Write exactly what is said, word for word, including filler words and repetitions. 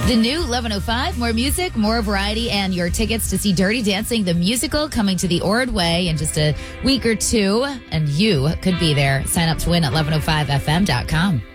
The new eleven oh five, more music, more variety, and your tickets to see Dirty Dancing, the musical, coming to the Ordway in just a week or two. And you could be there. Sign up to win at eleven oh five f m dot com.